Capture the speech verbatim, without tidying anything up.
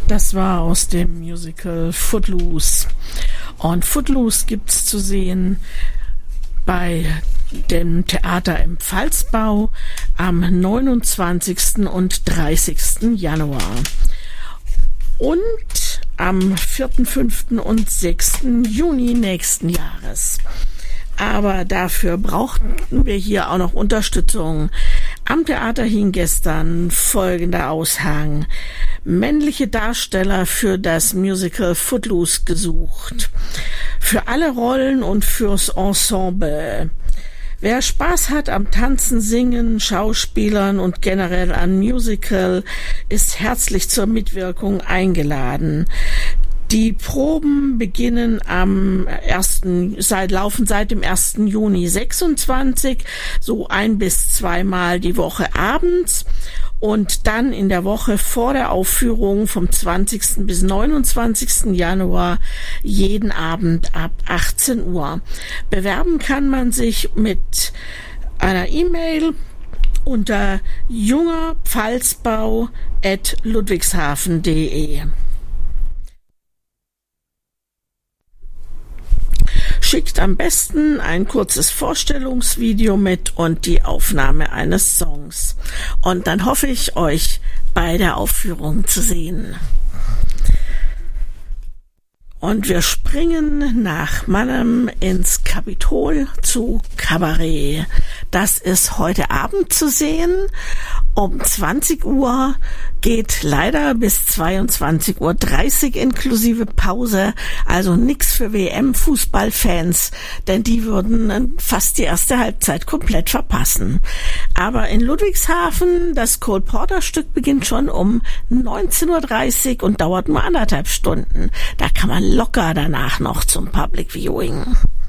Das war aus dem Musical Footloose. Und Footloose gibt's zu sehen bei dem Theater im Pfalzbau am neunundzwanzigsten und dreißigsten Januar. Und am vierten, fünften und sechsten Juni nächsten Jahres. Aber dafür brauchten wir hier auch noch Unterstützung. Am Theater hing gestern folgender Aushang: männliche Darsteller für das Musical Footloose gesucht. Für alle Rollen und fürs Ensemble. Wer Spaß hat am Tanzen, Singen, Schauspielern und generell an Musical, ist herzlich zur Mitwirkung eingeladen. Die Proben beginnen am ersten, seit, laufen seit dem ersten Juni sechsundzwanzig, so ein bis zweimal die Woche abends. Und dann in der Woche vor der Aufführung vom zwanzigsten bis neunundzwanzigsten Januar jeden Abend ab achtzehn Uhr. Bewerben kann man sich mit einer E-Mail unter jungerpfalzbau at ludwigshafen punkt de. Schickt am besten ein kurzes Vorstellungsvideo mit und die Aufnahme eines Songs. Und dann hoffe ich, euch bei der Aufführung zu sehen. Und wir springen nach Mannheim ins Kapitol zu Kabarett. Das ist heute Abend zu sehen. Um zwanzig Uhr geht leider bis zweiundzwanzig Uhr dreißig inklusive Pause. Also nix für W M-Fußballfans, denn die würden fast die erste Halbzeit komplett verpassen. Aber in Ludwigshafen, das Cole Porter Stück beginnt schon um neunzehn Uhr dreißig und dauert nur anderthalb Stunden. Da kann man locker danach noch zum Public Viewing.